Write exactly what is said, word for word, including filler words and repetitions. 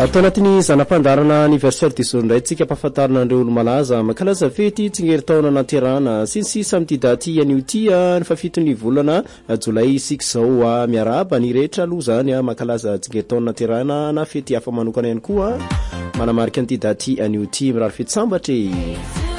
atao anatin'ny zanam-pandarana anniversaire du jour ndray tsika mpahafantarana andreo olo malaza mankalaza fety tsingeritaona naterana sy ny sisa amin'ity daty anio ty ny fafitony volana jolay six zao a miaraba ny rehetra aloha zany a mankalaza tsingeritaona naterana na fety hafa manokana ihany koa manamarika an'ity daty anio ty mirary fety sambatra.